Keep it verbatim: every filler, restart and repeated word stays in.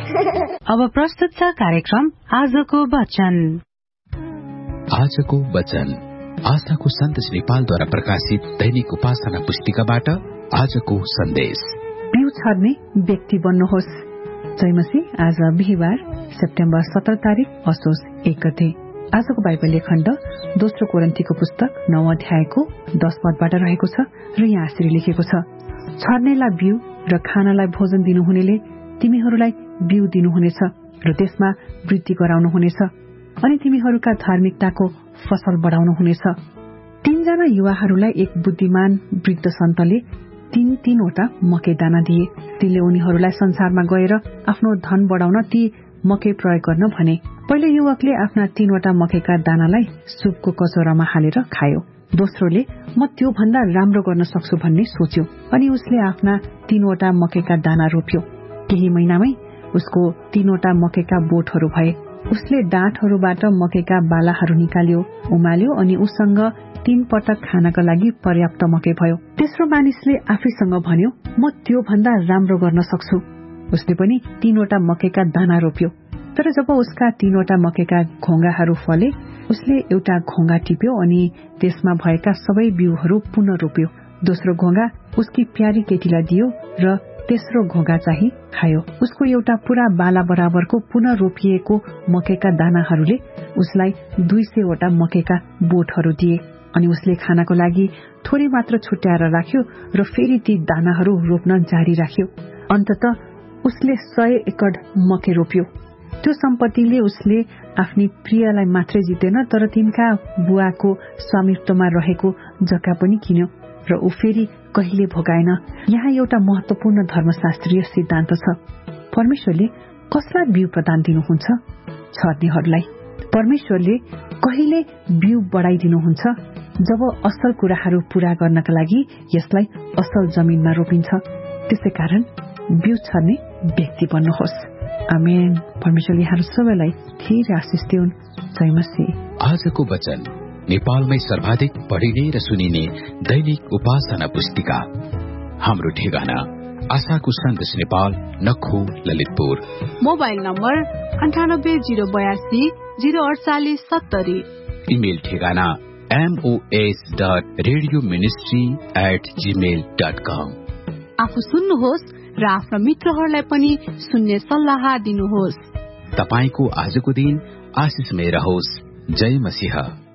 अब प्रस्तुत छ कार्यक्रम आजको वचन। आजको वचन आशाको सन्देश नेपालद्वारा प्रकाशित दैनिक उपासना पुस्तिकाबाट आजको सन्देश। बिउ छर्ने व्यक्ति बन्नुहोस्। जयमसी। आज बिहिबार सेप्टेम्बर सत्र तारिक असोज एक गते। आजको बाइबल खण्ड दोस्रो कोरिन्थीको पुस्तक नौ अध्यायको दश पदबाट रहेको छ र यहाँ यसरी लेखेको छ, छर्नेलाई बिउ र खानालाई भोजन दिनुहुनेले तिमीहरूलाई बिउ दिनुहुनेछ र त्यसमा वृद्धि गराउनुहुनेछ अनि तिमीहरूका धार्मिकताको फसल बढाउनुहुनेछ। तीनजना युवाहरूलाई एक बुद्धिमान वृद्ध सन्तले तीन तीनवटा मकै दाना दिए। तिनले उनीहरूलाई संसारमा गएर आफ्नो धन बढाउन ती मकै प्रयोग गर्न भने। पहिलो युवकले आफ्ना तीनवटा मकैका दानालाई सुपको कचौरामा हालेर खायो। दोस्रोले म त्यो भन्दा राम्रो गर्न सक्छु भन्ने सोच्यो अनि उसले आफ्ना तीनवटा मकैका दाना रोप्यो। केही महिनामै उसको तीनवटा मकैका बोटहरू भए। उसले डाँठहरूबाट मकैका बालाहरू निकाल्यो, उमाल्यो अनि उसँग तीन पटक खानका लागि पर्याप्त मकै भयो। तेस्रो मानिसले आफैसँग भन्यो, म त्यो भन्दा राम्रो गर्न सक्छु। उसले पनि तीनवटा मकैका दाना रोप्यो। तर जब उसका तीनवटा मकैका घोंगाहरू फले, उसले एउटा घोंगा टिप्यो अनि त्यसमा भएका सबै बिउहरू पुनः रोप्यो। दोस्रो घोंगा उसकी प्यारी केटीलाई दियो र तेस्रो घोंगा चाहिँ खायो। उसको एउटा पूरा बाला बराबरको पुनः रोपिएको मकैका दानाहरूले उसलाई दुई सयवटा मकैका बोटहरू दिए अनि उसले खानको लागि थोरै मात्र छुट्याएर राख्यो र फेरि ती दानाहरू रोप्न जारी राख्यो। अन्ततः उसले सय एकड मकै रोप्यो। त्यो सम्पत्तिले उसले आफ्नी प्रियलाई मात्रै जितेन, तर तिनका बुवाको स्वामित्वमा रहेको जग्गा पनि किन्यो र ऊ फेरि कहिले भोगाएन। यहाँ एउटा महत्वपूर्ण धर्मशास्त्रीय सिद्धान्त छ। परमेश्वरले कसलाई बिउ प्रदान दिनुहुन्छ? छर्नेहरूलाई। परमेश्वरले कहिले बिउ बढाइदिनुहुन्छ? जब असल कुराहरू पूरा गर्नका लागि यसलाई असल जमिनमा रोपिन्छ। त्यसै कारण बिउ छर्ने व्यक्ति बन्नुहोस्। आमेन। परमेश्वरले यहाँहरू सबैलाई धेरै आशिष दिउन्। जय मसीह। आजको वचन नेपालमै सर्वाधिक पढिने र सुनिने दैनिक उपासना पुस्तिका। हाम्रो ठेगाना आशाको सन्देश नेपाल, नखो, ललितपुर। मोबाइल नम्बर अन्ठानब्बे जीरो बयासी जीरो अडचालिस सत्तरी। इमेल ठेगाना MOS dot radio ministry at Gmail dot कम। आफू सुन्नुहोस् र आफ्ना मित्रहरूलाई पनि सुन्ने सल्लाह दिनुहोस्। तपाईको आजको दिन आशिषमय रहोस्। जय मसीह।